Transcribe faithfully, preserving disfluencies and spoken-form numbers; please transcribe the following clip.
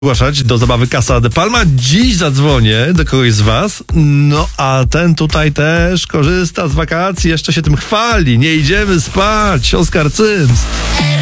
Zgłaszać do zabawy Casa de Palma. Dziś zadzwonię do kogoś z was, no a ten tutaj też korzysta z wakacji, jeszcze się tym chwali. Nie idziemy spać. Oskar Cyms.